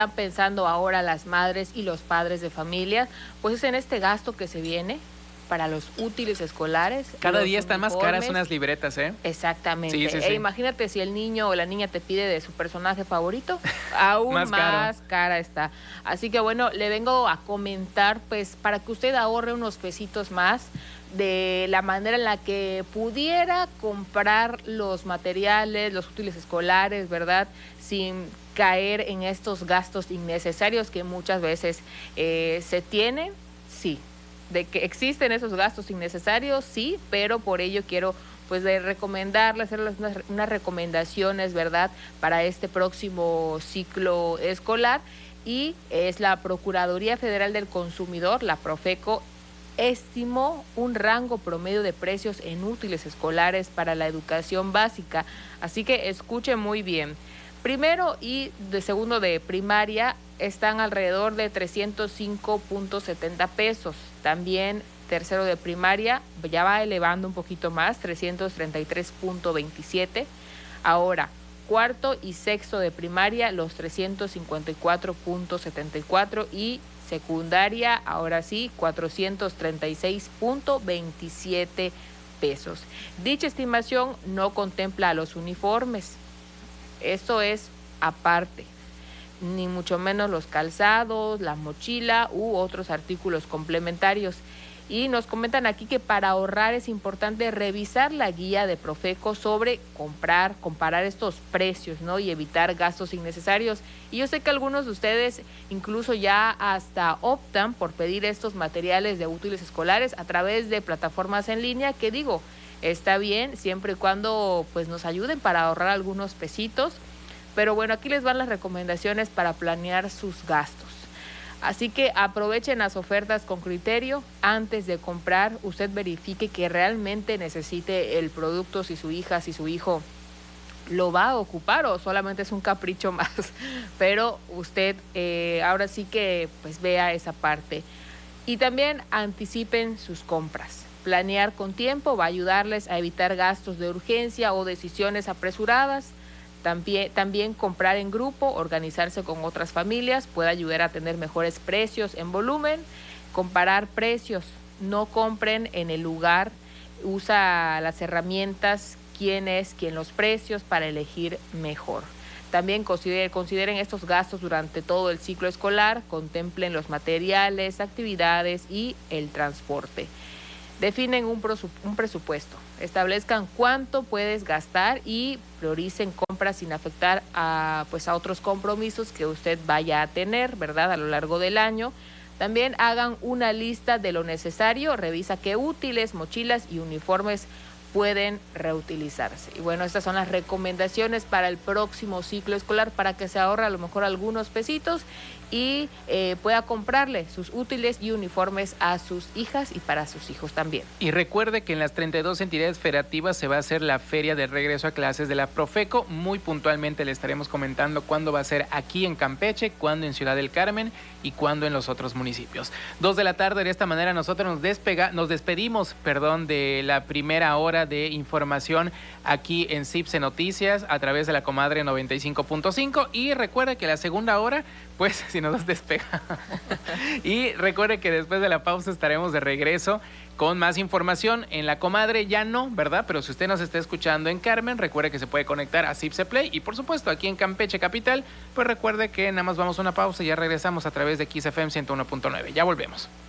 están pensando ahora las madres y los padres de familia, pues es en este gasto que se viene para los útiles escolares. Cada los día están más caras unas libretas, ¿eh? Exactamente. Sí, sí, sí. Imagínate si el niño o la niña te pide de su personaje favorito, aún más cara está. Así que bueno, le vengo a comentar pues para que usted ahorre unos pesitos más de la manera en la que pudiera comprar los materiales, los útiles escolares, ¿verdad? Sin caer en estos gastos innecesarios que muchas veces se tienen, sí. De que existen esos gastos innecesarios, sí, pero por ello quiero pues de recomendarles, hacerles unas recomendaciones, ¿verdad?, para este próximo ciclo escolar, y es la Procuraduría Federal del Consumidor, la Profeco, estimó un rango promedio de precios en útiles escolares para la educación básica, así que escuche muy bien. Primero y de segundo de primaria están alrededor de 305.70 pesos. También tercero de primaria ya va elevando un poquito más, 333.27. Ahora, cuarto y sexto de primaria, los 354.74 y secundaria, ahora sí, 436.27 pesos. Dicha estimación no contempla a los uniformes. Esto es aparte, ni mucho menos los calzados, la mochila u otros artículos complementarios. Y nos comentan aquí que para ahorrar es importante revisar la guía de Profeco sobre comparar estos precios, ¿no? Y evitar gastos innecesarios. Y yo sé que algunos de ustedes incluso ya hasta optan por pedir estos materiales de útiles escolares a través de plataformas en línea, que digo, está bien siempre y cuando pues nos ayuden para ahorrar algunos pesitos, pero bueno, aquí les van las recomendaciones para planear sus gastos. Así que aprovechen las ofertas con criterio. Antes de comprar, usted verifique que realmente necesite el producto, si su hija, si su hijo lo va a ocupar o solamente es un capricho más, pero usted ahora sí que pues vea esa parte. Y también anticipen sus compras. Planear con tiempo va a ayudarles a evitar gastos de urgencia o decisiones apresuradas. También comprar en grupo, organizarse con otras familias puede ayudar a tener mejores precios en volumen. Comparar precios, no compren en el lugar, usa las herramientas quién los precios para elegir mejor. También consideren estos gastos durante todo el ciclo escolar, contemplen los materiales, actividades y el transporte. Definen un presupuesto, establezcan cuánto puedes gastar y prioricen compras sin afectar a otros compromisos que usted vaya a tener, ¿verdad?, a lo largo del año. También hagan una lista de lo necesario, revisa qué útiles, mochilas y uniformes pueden reutilizarse. Y bueno, estas son las recomendaciones para el próximo ciclo escolar para que se ahorre a lo mejor algunos pesitos y pueda comprarle sus útiles y uniformes a sus hijas y para sus hijos también. Y recuerde que en las 32 entidades federativas se va a hacer la feria de regreso a clases de la Profeco. Muy puntualmente le estaremos comentando cuándo va a ser aquí en Campeche, cuándo en Ciudad del Carmen y cuándo en los otros municipios. 2 de la tarde, de esta manera nosotros nos despedimos de la primera hora de información aquí en CIPSE Noticias a través de la Comadre 95.5 y recuerde que la segunda hora, pues si nos despega. Y recuerde que después de la pausa estaremos de regreso con más información en la Comadre, ya no, ¿verdad? Pero si usted nos está escuchando en Carmen, recuerde que se puede conectar a CIPSE Play y por supuesto aquí en Campeche Capital, pues recuerde que nada más vamos a una pausa y ya regresamos a través de XFM 101.9. Ya volvemos.